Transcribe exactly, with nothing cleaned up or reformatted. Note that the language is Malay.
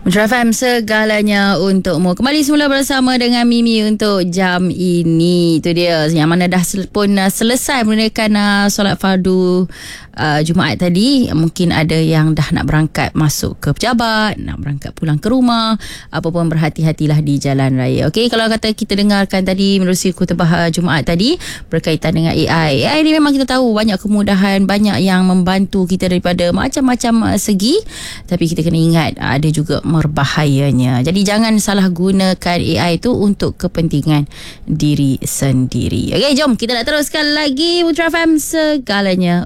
Putra F M, segalanya untukmu. Kembali semula bersama dengan Mimi untuk jam ini. Itu dia, yang mana dah pun selesai menunaikan uh, solat fardu uh, Jumaat tadi. Mungkin ada yang dah nak berangkat masuk ke pejabat, nak berangkat pulang ke rumah. Apa pun berhati-hatilah di jalan raya. Okey, kalau kata kita dengarkan tadi menerusi khutbah uh, Jumaat tadi berkaitan dengan A I. A I ni memang kita tahu banyak kemudahan, banyak yang membantu kita daripada macam-macam uh, segi. Tapi kita kena ingat uh, ada juga berbahayanya. Jadi jangan salah gunakan A I itu untuk kepentingan diri sendiri. Okey, jom kita nak teruskan lagi Putra F M, segalanya